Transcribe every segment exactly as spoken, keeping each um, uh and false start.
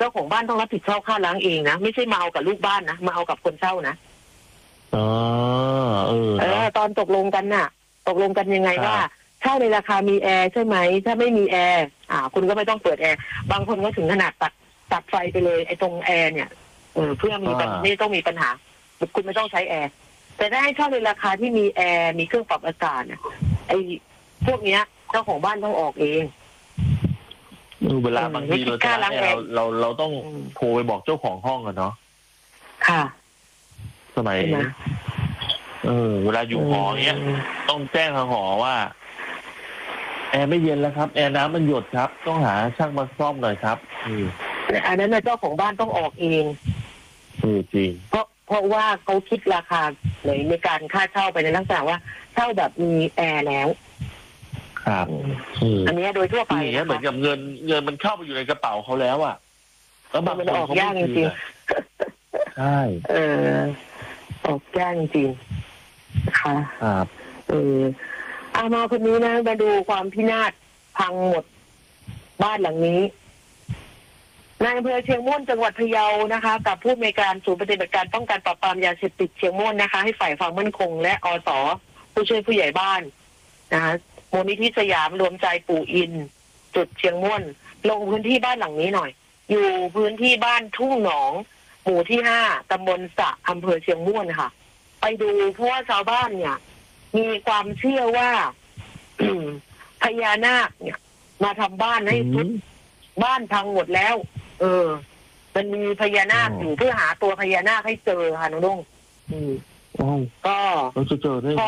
าของบ้านต้องรับผิดชอบค่าล้างเองนะไม่ใช่มาเอากับลูกบ้านนะมาเอากับคนเช่านะอ๋อเออเออตอนตกลงกันน่ะตกลงกันยังไงว่าเช่าในราคามีแอร์ใช่ไหมถ้าไม่มีแอร์อ่าคุณก็ไม่ต้องเปิดแอร์บางคนก็ถึงขนาดตัดตัดไฟไปเลยไอ้ตรงแอร์เนี่ยเออเพื่อมีไม่ต้องมีปัญหาคุณไม่ต้องใช้แอร์แต่ถ้าให้เช่าในราคาที่มีแอร์มีเครื่องปรับอากาศเนี่ยไอ้พวกเนี้ยเจ้าของบ้านต้องออกเองเวลาบางทีเราจะเราเราเราต้องโทรไปบอกเจ้าของห้องกันเนาะค่ะสมัยเออเวลาอยู่หอเนี้ยต้องแจ้งทางหอว่าแอร์ไม่เย็นแล้วครับแอร์น้ำมันหยดครับต้องหาช่างมาซ่อมหน่อยครับอืมอันนั้นนะเจ้าของบ้านต้องออกเองเออจริงเพราะเพราะว่าเขาคิดราคาในในการค่าเช่าไปในลักษณะว่าเช่าแบบมีแอร์แล้วครับอันนี้โดยทั่วไปอย่างเงี้ยเหมือนกับเงินเงินมันเข้าไปอยู่ในกระเป๋าเขาแล้วอ่ะแล้วบางคนออกยากจริงๆใช่เออออกยากจริงค่ะครับเออเอามาคนนี้นะมาดูความพินาศพังหมดบ้านหลังนี้นายอำเภอเชียงม่วนจังหวัดพะเยานะคะกับผู้อำนวยการศูนย์ปฏิบัติการป้องกันปราบปรามยาเสพติดเชียงม่วนนะคะให้ฝ่ายความมั่นคงและอส.ผู้ช่วยผู้ใหญ่บ้านนะคะมูลนิธิสยามรวมใจปู่อินจุดเชียงม่วนลงพื้นที่บ้านหลังนี้หน่อยอยู่พื้นที่บ้านทุ่งหนองหมู่ที่ห้าตำบลสะอำเภอเชียงม่วนค่ะไปดูเพราะว่าชาวบ้านเนี่ยมีความเชื่อว่าพญานาคเนี่ยมาทำบ้านให้ทุกบ้านพังหมดแล้วเออมันมีพญานาคอยู่เพื่อหาตัวพญานาคให้เจอค่ะน้องลุงก็เราจะเจอได้ไง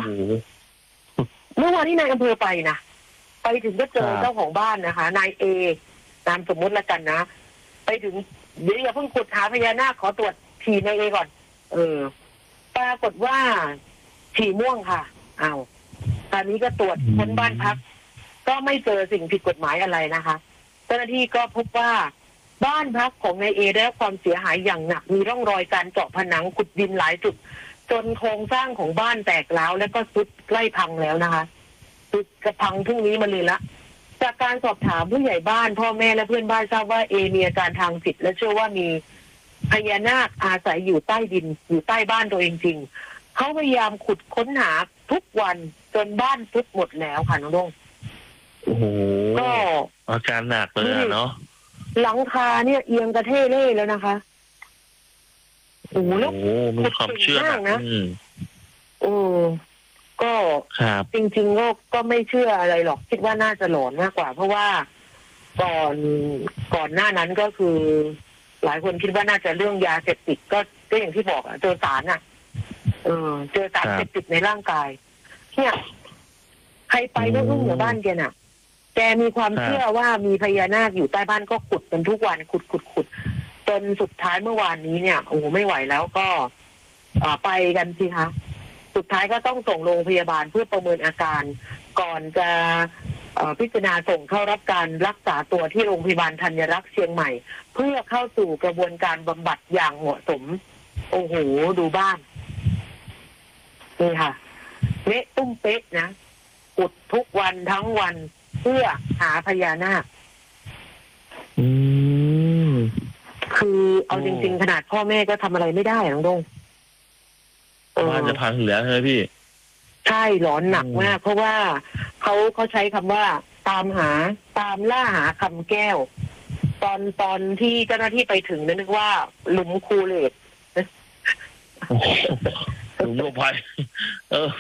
เมื่อวานที่นายอำเภอไปนะไปถึงก็เจอเจ้าของบ้านนะคะนายเอนามสมมติละกันนะไปถึงเดี๋ยวอย่าเพิ่งขุดหาพญานาคขอตรวจฉี่นายเอก่อนเออปรากฏว่าฉี่ม่วงค่ะอ้าวตอนนี้ก็ตรวจค้นบ้านพักก็ไม่เจอสิ่งผิดกฎหมายอะไรนะคะเจ้าหน้าที่ก็พบว่าบ้านพักของนายเอได้รับความเสียหายอย่างหนักมีร่องรอยการเจาะผนังขุดดินหลายจุดจนโครงสร้างของบ้านแตกร้าวและก็ทรุดใกล้พังแล้วนะคะคือจะพังพรุ่งนี้มาเลยละจากการสอบถามผู้ใหญ่บ้านพ่อแม่และเพื่อนบ้านทราบว่าเอมีอาการทางจิตและเชื่อว่ามีพญานาคอาศัยอยู่ใต้ดินอยู่ใต้บ้านตัวเองจริงเขาพยายามขุดค้นหาทุกวันจนบ้านทรุดหมดแล้วค่ะน้องดงโอ้โหก็อาการหนักเลยเนาะหลังคาเนี่ยเอียงกระเทเล่แล้วนะคะโอ้โหแล้วมีความเชื่อนะโอ้ก็จริงๆก็ก็ไม่เชื่ออะไรหรอกคิดว่าน่าจะหลอนมากกว่าเพราะว่าก่อนก่อนหน้านั้นก็คือหลายคนคิดว่าน่าจะเรื่องยาเสพติดก็ก็อย่างที่บอกอะเจอสารอะเออเจอสารเสพติดในร่างกายเนี่ยใครไปก็อึ้งอยู่บ้านแกน่ะแกมีความเชื่อว่ามีพญานาคอยู่ใต้บ้านก็ขุดกันทุกวันขุดขุดขุดจนสุดท้ายเมื่อวานนี้เนี่ยโอ้ไม่ไหวแล้วก็ไปกันสิคะสุดท้ายก็ต้องส่งโรงพยาบาลเพื่อประเมินอาการก่อนจะพิจารณาส่งเข้ารับการรักษาตัวที่โรงพยาบาลธัญรักษ์เชียงใหม่เพื่อเข้าสู่กระบวนการบำบัดอย่างเหมาะสมโอ้โหดูบ้านนี่ค่ะเละตุ้มเป๊ะนะขุดทุกวันทั้งวันเพื่อหาพญานาคอืมคือเอาจริงๆขนาดพ่อแม่ก็ทำอะไรไม่ได้น้องดงบ้านจะพังเหลือใช่ไหมพี่ใช่หลอนหนักมากเพราะว่าเขาเขาใช้คำว่าตามหาตามล่าหาคำแก้วตอนตอนที่เจ้าหน้าที่ไปถึงนึกว่าหลุมคูเลตหลุมลงไปเออ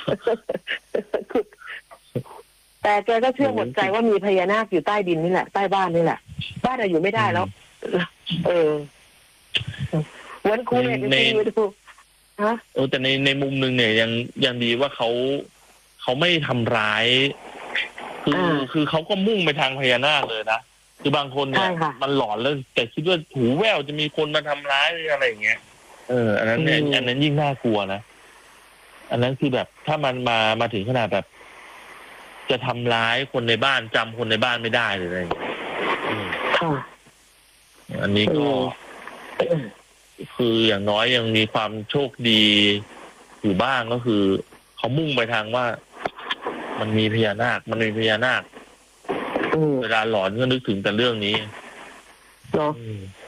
แต่แกก็เชื่อหมดใจว่ามีพญานาคอยู่ใต้ดินนี่แหละใต้บ้านนี่แหละบ้านเราอยู่ไม่ได้แล้วเออวันคูเลตจริงๆดูฮะเออแต่ในในมุมนึงเนี่ยยังยังดีว่าเขาเขาไม่ทำร้ายคือคือเขาก็มุ่งไปทางพญานาคเลยนะคือบางคนเนี่ยมันหลอนแล้วแต่คิดว่าหูแว่วจะมีคนมาทำร้ายอะไรอย่างเงี้ยเอออันนั้นเนี่ยอันนั้นยิ่งน่ากลัวนะอันนั้นคือแบบถ้ามันมามาถึงขนาดแบบจะทำร้ายคนในบ้านจำคนในบ้านไม่ได้เลยอะไรอย่างเงี้ยอันนี้ก็คืออย่างน้อยยังมีความโชคดีอยู่บ้างก็คือเขามุ่งไปทางว่ามันมีพญานาคมันมีพญานาคเวลาหลอนก็นึกถึงแต่เรื่องนี้เนาะ